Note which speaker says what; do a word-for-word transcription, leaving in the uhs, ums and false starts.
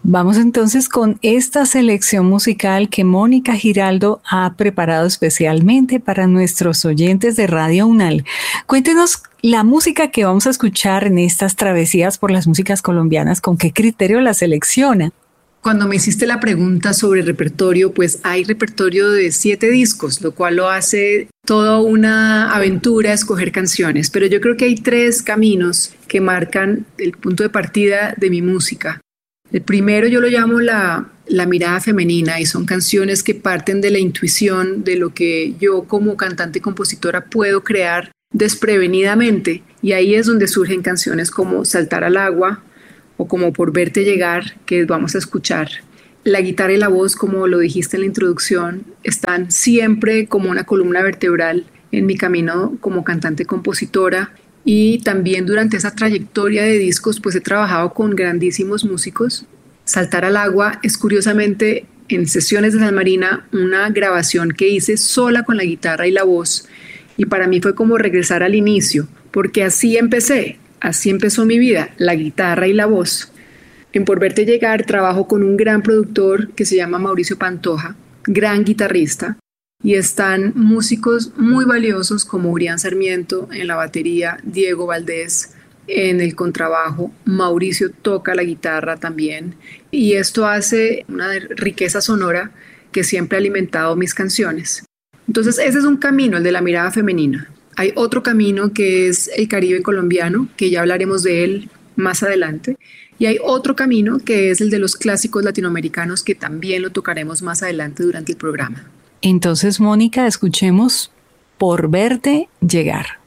Speaker 1: Vamos entonces con esta selección musical que Mónica Giraldo ha preparado especialmente para nuestros oyentes de Radio UNAL. Cuéntenos la música que vamos a escuchar en estas travesías por las músicas colombianas, ¿con qué criterio la selecciona?
Speaker 2: Cuando me hiciste la pregunta sobre repertorio, pues hay repertorio de siete discos, lo cual lo hace toda una aventura escoger canciones, pero yo creo que hay tres caminos que marcan el punto de partida de mi música. El primero yo lo llamo la, la mirada femenina, y son canciones que parten de la intuición de lo que yo como cantante y compositora puedo crear desprevenidamente, y ahí es donde surgen canciones como Saltar al agua o como Por verte llegar, que vamos a escuchar. La guitarra y la voz, como lo dijiste en la introducción, están siempre como una columna vertebral en mi camino como cantante y compositora. Y también durante esa trayectoria de discos pues he trabajado con grandísimos músicos. Saltar al agua es curiosamente en sesiones de San Marina una grabación que hice sola con la guitarra y la voz, y para mí fue como regresar al inicio, porque así empecé, así empezó mi vida, la guitarra y la voz. En Por verte llegar trabajo con un gran productor que se llama Mauricio Pantoja, gran guitarrista, y están músicos muy valiosos como Urián Sarmiento en la batería, Diego Valdés en el contrabajo, Mauricio toca la guitarra también, y esto hace una riqueza sonora que siempre ha alimentado mis canciones. Entonces ese es un camino, el de la mirada femenina. Hay otro camino que es el Caribe colombiano, que ya hablaremos de él más adelante, y hay otro camino que es el de los clásicos latinoamericanos, que también lo tocaremos más adelante durante el programa.
Speaker 1: Entonces, Mónica, escuchemos Por verte llegar.